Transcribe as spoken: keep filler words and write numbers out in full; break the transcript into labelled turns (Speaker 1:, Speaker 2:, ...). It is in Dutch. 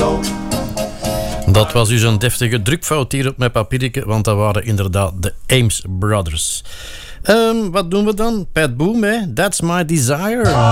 Speaker 1: zo.
Speaker 2: Dat was dus een deftige drukfout hier op mijn papiertje, want dat waren inderdaad de Ames Brothers. Um, wat doen we dan? Pat Boone, hè? That's My Desire.